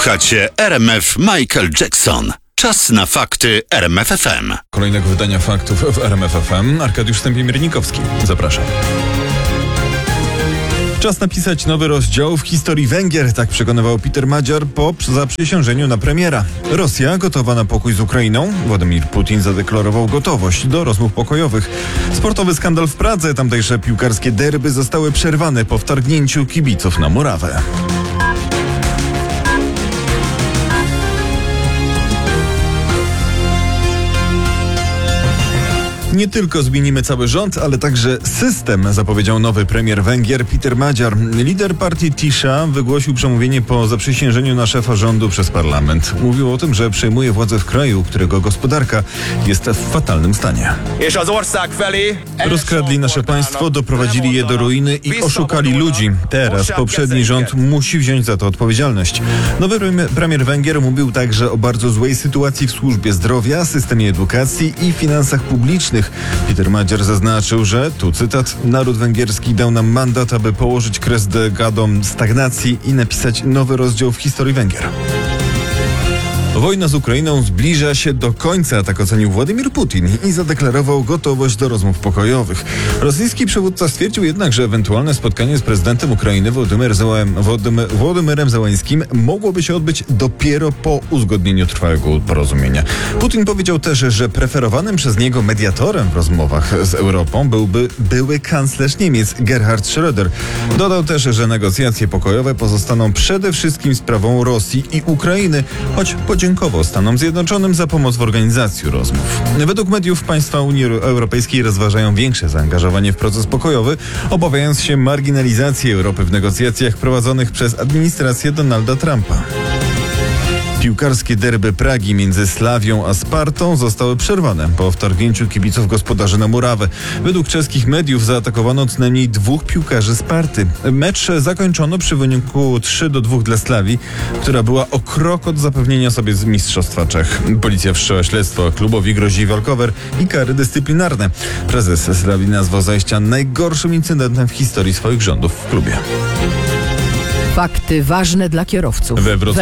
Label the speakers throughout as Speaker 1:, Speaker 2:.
Speaker 1: Słuchacie RMF Michael Jackson. Czas na fakty RMF FM.
Speaker 2: Kolejnego wydania faktów w RMF FM. Arkadiusz Stępień-Miernikowski. Zapraszam. Czas napisać nowy rozdział w historii Węgier, tak przekonywał Peter Magyar po zaprzysiężeniu na premiera. Rosja gotowa na pokój z Ukrainą. Władimir Putin zadeklarował gotowość do rozmów pokojowych. Sportowy skandal w Pradze. Tamtejsze piłkarskie derby zostały przerwane po wtargnięciu kibiców na murawę. Nie tylko zmienimy cały rząd, ale także system, zapowiedział nowy premier Węgier Peter Magyar. Lider partii Tisza wygłosił przemówienie po zaprzysiężeniu na szefa rządu przez parlament. Mówił o tym, że przejmuje władzę w kraju, którego gospodarka jest w fatalnym stanie. Rozkradli nasze państwo, doprowadzili je do ruiny i oszukali ludzi. Teraz poprzedni rząd musi wziąć za to odpowiedzialność. Nowy premier Węgier mówił także o bardzo złej sytuacji w służbie zdrowia, systemie edukacji i finansach publicznych. Peter Magyar zaznaczył, że, tu cytat, naród węgierski dał nam mandat, aby położyć kres dekadom stagnacji i napisać nowy rozdział w historii Węgier. Wojna z Ukrainą zbliża się do końca, tak ocenił Władimir Putin i zadeklarował gotowość do rozmów pokojowych. Rosyjski przywódca stwierdził jednak, że ewentualne spotkanie z prezydentem Ukrainy Wołodymyrem Zełańskim mogłoby się odbyć dopiero po uzgodnieniu trwałego porozumienia. Putin powiedział też, że preferowanym przez niego mediatorem w rozmowach z Europą byłby były kanclerz Niemiec Gerhard Schröder. Dodał też, że negocjacje pokojowe pozostaną przede wszystkim sprawą Rosji i Ukrainy, choć podziękował Stanom Zjednoczonym za pomoc w organizacji rozmów. Według mediów państwa Unii Europejskiej rozważają większe zaangażowanie w proces pokojowy, obawiając się marginalizacji Europy w negocjacjach prowadzonych przez administrację Donalda Trumpa. Piłkarskie derby Pragi między Slawią a Spartą zostały przerwane po wtargnięciu kibiców gospodarzy na murawę. Według czeskich mediów zaatakowano co najmniej 2 piłkarzy Sparty. Mecz zakończono przy wyniku 3-2 dla Slawii, która była o krok od zapewnienia sobie z Mistrzostwa Czech. Policja wszczęła śledztwo, a klubowi grozi walkover i kary dyscyplinarne. Prezes Slawii nazwał zajścia najgorszym incydentem w historii swoich rządów w klubie.
Speaker 3: Fakty ważne dla kierowców.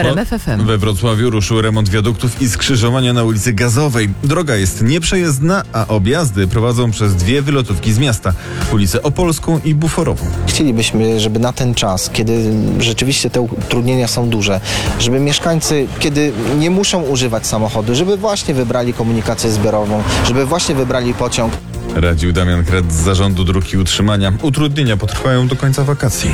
Speaker 2: We Wrocławiu ruszył remont wiaduktów i skrzyżowania na ulicy Gazowej. Droga jest nieprzejezdna, a objazdy prowadzą przez 2 wylotówki z miasta. Ulicę Opolską i Buforową.
Speaker 4: Chcielibyśmy, żeby na ten czas, kiedy rzeczywiście te utrudnienia są duże, żeby mieszkańcy, kiedy nie muszą używać samochodu, żeby właśnie wybrali komunikację zbiorową, żeby właśnie wybrali pociąg.
Speaker 2: Radził Damian Kret z Zarządu Dróg i Utrzymania. Utrudnienia potrwają do końca wakacji.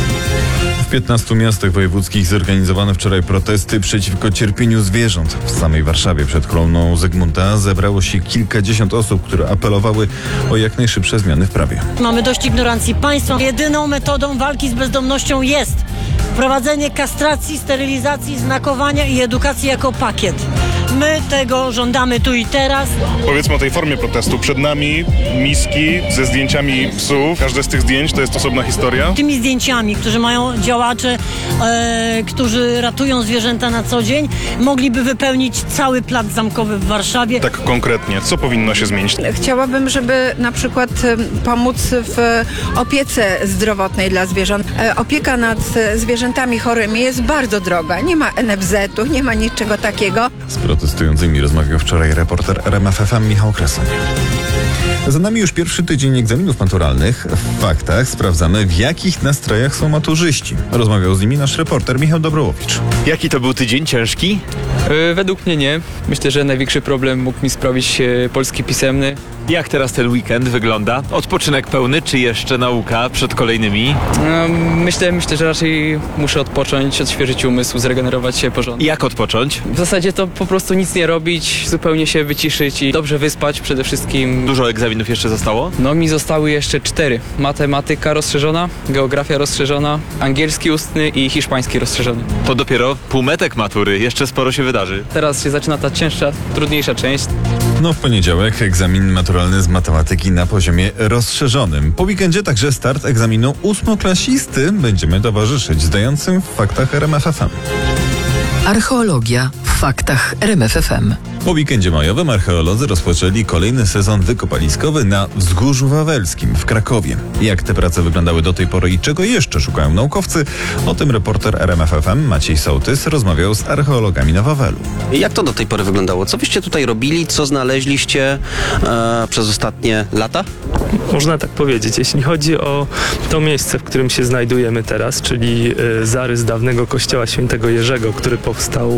Speaker 2: W 15 miastach wojewódzkich zorganizowano wczoraj protesty przeciwko cierpieniu zwierząt. W samej Warszawie przed kolumną Zygmunta zebrało się kilkadziesiąt osób, które apelowały o jak najszybsze zmiany w prawie.
Speaker 5: Mamy dość ignorancji państwa. Jedyną metodą walki z bezdomnością jest wprowadzenie kastracji, sterylizacji, znakowania i edukacji jako pakiet. My tego żądamy tu i teraz.
Speaker 6: Powiedzmy o tej formie protestu. Przed nami miski ze zdjęciami psów. Każde z tych zdjęć to jest osobna historia.
Speaker 5: Tymi zdjęciami, którzy mają działacze, którzy ratują zwierzęta na co dzień, mogliby wypełnić cały plac zamkowy w Warszawie.
Speaker 6: Tak konkretnie, co powinno się zmienić?
Speaker 7: Chciałabym, żeby na przykład pomóc w opiece zdrowotnej dla zwierząt. Opieka nad zwierzętami chorymi jest bardzo droga. Nie ma NFZ-u, nie ma niczego takiego.
Speaker 2: Z protestującymi rozmawiał wczoraj reporter RMF FM Michał Kresoń. Za nami już pierwszy tydzień egzaminów maturalnych. W faktach sprawdzamy, w jakich nastrojach są maturzyści. Rozmawiał z nimi nasz reporter Michał Dobrołowicz.
Speaker 8: Jaki to był tydzień? Ciężki?
Speaker 9: Według mnie nie. Myślę, że największy problem mógł mi sprawić polski pisemny.
Speaker 8: Jak teraz ten weekend wygląda? Odpoczynek pełny, czy jeszcze nauka przed kolejnymi?
Speaker 9: Myślę, że raczej muszę odpocząć, odświeżyć umysł, zregenerować się porządnie.
Speaker 8: Jak odpocząć?
Speaker 9: W zasadzie to po prostu nic nie robić, zupełnie się wyciszyć i dobrze wyspać przede wszystkim.
Speaker 8: Dużo egzaminów jeszcze zostało?
Speaker 9: No mi zostały jeszcze 4. Matematyka rozszerzona, geografia rozszerzona, angielski ustny i hiszpański rozszerzony.
Speaker 8: To dopiero półmetek matury, jeszcze sporo się wydarzy.
Speaker 9: Teraz się zaczyna ta cięższa, trudniejsza część.
Speaker 2: No w poniedziałek egzamin maturalny z matematyki na poziomie rozszerzonym. Po weekendzie także start egzaminu 8-klasisty. Będziemy towarzyszyć zdającym w faktach RMF FM.
Speaker 3: Archeologia w faktach RMF FM.
Speaker 2: Po weekendzie majowym archeolodzy rozpoczęli kolejny sezon wykopaliskowy na Wzgórzu Wawelskim w Krakowie. Jak te prace wyglądały do tej pory i czego jeszcze szukają naukowcy? O tym reporter RMF FM Maciej Sołtys rozmawiał z archeologami na Wawelu.
Speaker 10: Jak to do tej pory wyglądało? Co wyście tutaj robili? Co znaleźliście przez ostatnie lata?
Speaker 11: Można tak powiedzieć. Jeśli chodzi o to miejsce, w którym się znajdujemy teraz, czyli zarys dawnego kościoła świętego Jerzego, który powstał